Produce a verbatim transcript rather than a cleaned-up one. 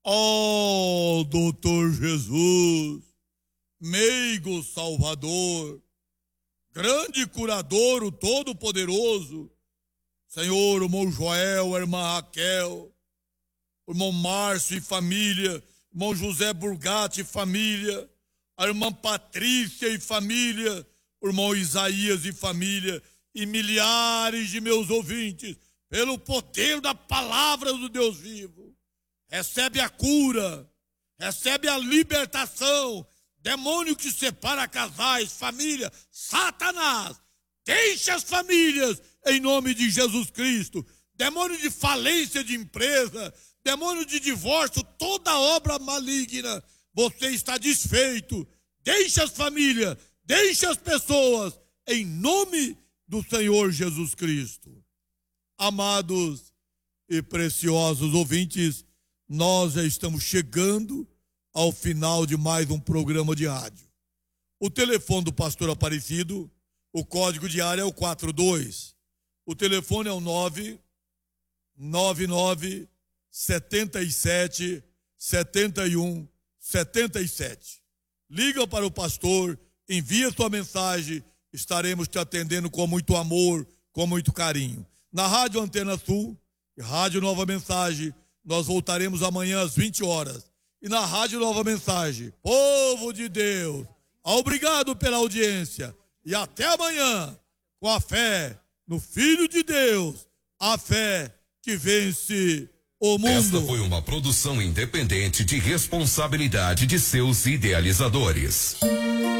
Ó doutor Jesus, meigo Salvador, grande curador, o Todo-Poderoso, Senhor, o irmão Joel, a irmã Raquel, o irmão Márcio e família, o irmão José Burgatti e família, a irmã Patrícia e família, o irmão Isaías e família, e milhares de meus ouvintes, pelo poder da palavra do Deus vivo, recebe a cura, recebe a libertação. Demônio que separa casais, família, Satanás, deixa as famílias em nome de Jesus Cristo. Demônio de falência de empresa, demônio de divórcio, toda obra maligna, você está desfeito. Deixa as famílias, deixa as pessoas, em nome do Senhor Jesus Cristo. Amados e preciosos ouvintes, nós já estamos chegando ao final de mais um programa de rádio. O telefone do pastor Aparecido, o código de área é o quatro dois. O telefone é o nove nove nove sete sete sete um sete sete. Liga para o pastor, envia sua mensagem, estaremos te atendendo com muito amor, com muito carinho. Na Rádio Antena Sul e Rádio Nova Mensagem, nós voltaremos amanhã às vinte horas. E na Rádio Nova Mensagem, povo de Deus, obrigado pela audiência. E até amanhã, com a fé no Filho de Deus, a fé que vence o mundo. Esta foi uma produção independente de responsabilidade de seus idealizadores.